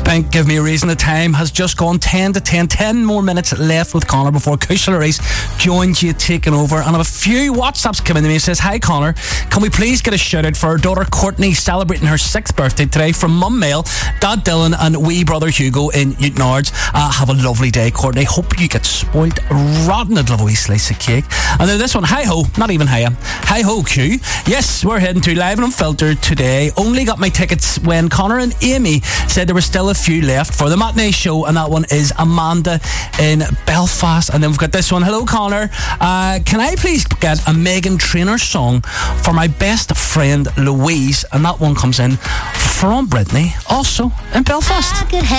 Pink, Give Me a Reason. The time has just gone 10 to 10. 10 more minutes left with Connor before Kushla Reese joins you taking over. And I have a few WhatsApps coming to me. It says, "Hi Connor, can we please get a shout out for our daughter Courtney celebrating her 6th birthday today from Mum Mail, Dad Dylan and wee brother Hugo in Newtonards. Have a lovely day, Courtney. Hope you get spoilt rotten. I'd love a wee slice of cake." And then this one, "Hi ho," not even hiya. "Hi ho Q. Yes, we're heading to Live and Unfiltered today. Only got my tickets when Connor and Amy said there were still a few left for the matinee show, and that one is Amanda in Belfast." And then we've got this one, "Hello Connor, can I please get a Meghan Trainor song for my best friend Louise?" And that one comes in from Brittany, also in Belfast.